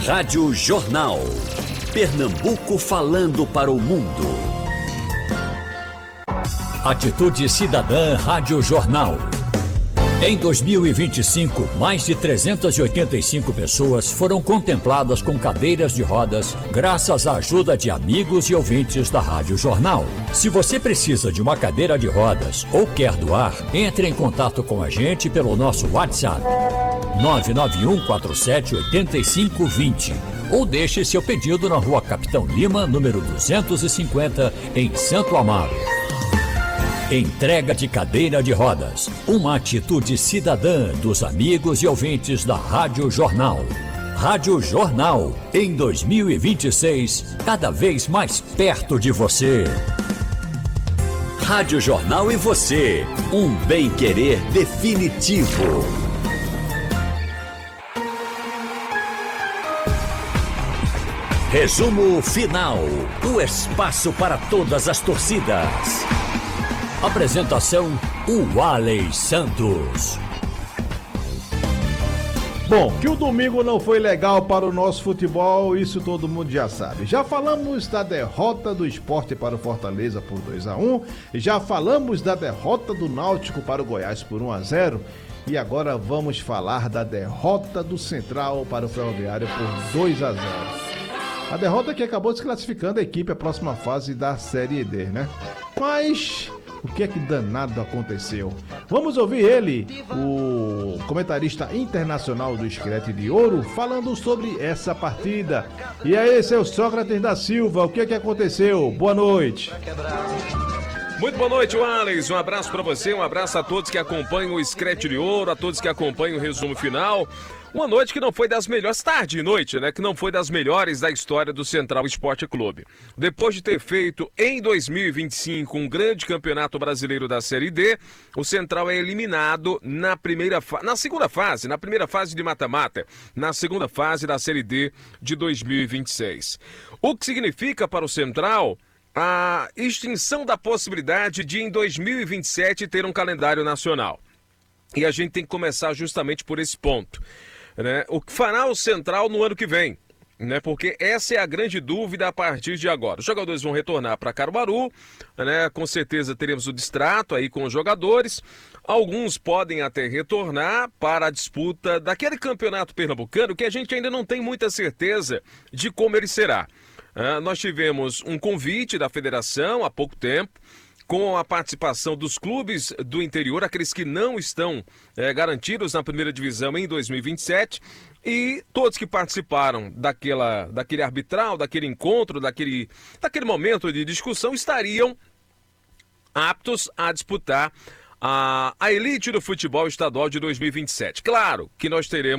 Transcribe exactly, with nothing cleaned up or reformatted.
Rádio Jornal. Pernambuco falando para o mundo. Atitude Cidadã Rádio Jornal. Em dois mil e vinte e cinco, mais de trezentas e oitenta e cinco pessoas foram contempladas com cadeiras de rodas, graças à ajuda de amigos e ouvintes da Rádio Jornal. Se você precisa de uma cadeira de rodas ou quer doar, entre em contato com a gente pelo nosso WhatsApp nove nove um quatro sete oito cinco dois zero ou deixe seu pedido na Rua Capitão Lima, número duzentos e cinquenta, em Santo Amaro. Entrega de cadeira de rodas, uma atitude cidadã dos amigos e ouvintes da Rádio Jornal. Rádio Jornal, em dois mil e vinte e seis, cada vez mais perto de você. Rádio Jornal e você, um bem-querer definitivo. Resumo final, o espaço para todas as torcidas. Apresentação, o Alex Santos. Bom, que o domingo não foi legal para o nosso futebol, isso todo mundo já sabe. Já falamos da derrota do Sport para o Fortaleza por dois a um, já falamos da derrota do Náutico para o Goiás por um a zero e agora vamos falar da derrota do Central para o Ferroviário por dois a zero. A derrota que acabou desclassificando a equipe à próxima fase da Série D, né? Mas o que é que danado aconteceu? Vamos ouvir ele, o comentarista internacional do Screte de Ouro, falando sobre essa partida. E aí, seu Sócrates da Silva, o que é que aconteceu? Boa noite. Muito boa noite, Alex. Um abraço para você, um abraço a todos que acompanham o Screte de Ouro, a todos que acompanham o resumo final. Uma noite que não foi das melhores, tarde e noite, né? Que não foi das melhores da história do Central Esporte Clube. Depois de ter feito em dois mil e vinte e cinco um grande campeonato brasileiro da Série D, o Central é eliminado na primeira fa- na segunda fase, na primeira fase de mata-mata, na segunda fase da Série D de dois mil e vinte e seis. O que significa para o Central a extinção da possibilidade de em dois mil e vinte e sete ter um calendário nacional. E a gente tem que começar justamente por esse ponto. Né? O que fará o Central no ano que vem? Né? Porque essa é a grande dúvida a partir de agora. Os jogadores vão retornar para Caruaru, né? Com certeza teremos o distrato aí com os jogadores. Alguns podem até retornar para a disputa daquele campeonato pernambucano que a gente ainda não tem muita certeza de como ele será. Uh, nós tivemos um convite da federação há pouco tempo, com a participação dos clubes do interior, aqueles que não estão é, garantidos na primeira divisão em dois mil e vinte e sete, e todos que participaram daquela, daquele arbitral, daquele encontro, daquele, daquele momento de discussão, estariam aptos a disputar a, a elite do futebol estadual de dois mil e vinte e sete. Claro que nós teremos